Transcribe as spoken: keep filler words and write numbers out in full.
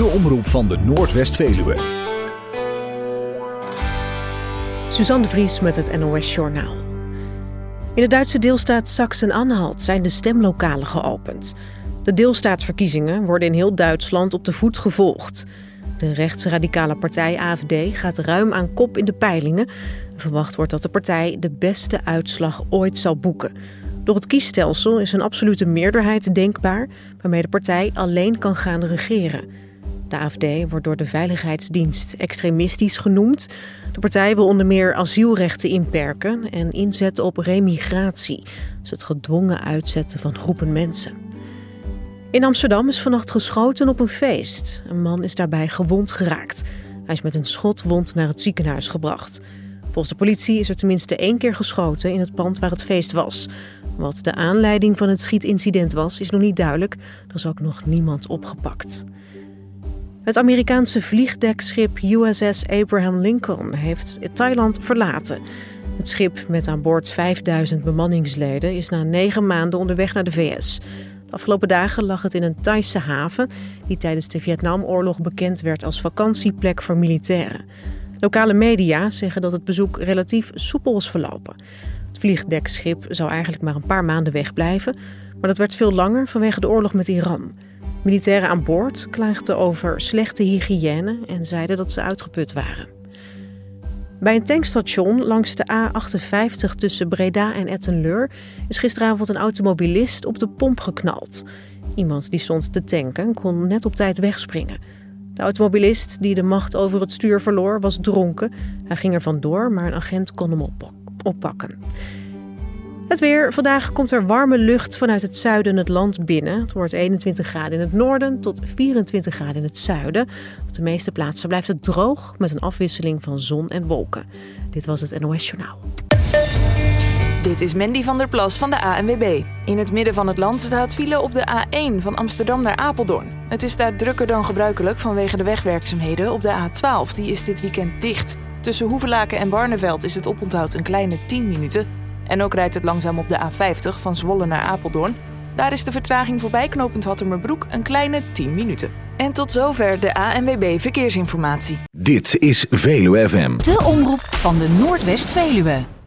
De omroep van de Noordwest-Veluwe. Suzanne de Vries met het N O S-journaal. In de Duitse deelstaat Sachsen-Anhalt zijn de stemlokalen geopend. De deelstaatsverkiezingen worden in heel Duitsland op de voet gevolgd. De rechtsradicale partij A F D gaat ruim aan kop in de peilingen. Verwacht wordt dat de partij de beste uitslag ooit zal boeken. Door het kiesstelsel is een absolute meerderheid denkbaar, waarmee de partij alleen kan gaan regeren. De A F D wordt door de Veiligheidsdienst extremistisch genoemd. De partij wil onder meer asielrechten inperken en inzetten op remigratie, dus het gedwongen uitzetten van groepen mensen. In Amsterdam is vannacht geschoten op een feest. Een man is daarbij gewond geraakt. Hij is met een schotwond naar het ziekenhuis gebracht. Volgens de politie is er tenminste één keer geschoten in het pand waar het feest was. Wat de aanleiding van het schietincident was, is nog niet duidelijk. Er is ook nog niemand opgepakt. Het Amerikaanse vliegdekschip U S S Abraham Lincoln heeft Thailand verlaten. Het schip met aan boord vijfduizend bemanningsleden is na negen maanden onderweg naar de V S. De afgelopen dagen lag het in een Thaise haven die tijdens de Vietnamoorlog bekend werd als vakantieplek voor militairen. Lokale media zeggen dat het bezoek relatief soepel is verlopen. Het vliegdekschip zou eigenlijk maar een paar maanden wegblijven, maar dat werd veel langer vanwege de oorlog met Iran. Militairen aan boord klaagden over slechte hygiëne en zeiden dat ze uitgeput waren. Bij een tankstation langs de A achtenvijftig tussen Breda en Etten-Leur is gisteravond een automobilist op de pomp geknald. Iemand die stond te tanken kon net op tijd wegspringen. De automobilist die de macht over het stuur verloor was dronken. Hij ging er vandoor, maar een agent kon hem oppakken. Het weer. Vandaag komt er warme lucht vanuit het zuiden het land binnen. Het wordt eenentwintig graden in het noorden tot vierentwintig graden in het zuiden. Op de meeste plaatsen blijft het droog met een afwisseling van zon en wolken. Dit was het N O S-journaal. Dit is Mandy van der Plas van de A N W B. In het midden van het land staat file op de A één van Amsterdam naar Apeldoorn. Het is daar drukker dan gebruikelijk vanwege de wegwerkzaamheden op de A twaalf. Die is dit weekend dicht. Tussen Hoevelaken en Barneveld is het oponthoud een kleine tien minuten. En ook rijdt het langzaam op de A vijftig van Zwolle naar Apeldoorn. Daar is de vertraging voorbij knooppunt Hattemerbroek een kleine tien minuten. En tot zover de A N W B Verkeersinformatie. Dit is Veluwe F M. De omroep van de Noordwest-Veluwe.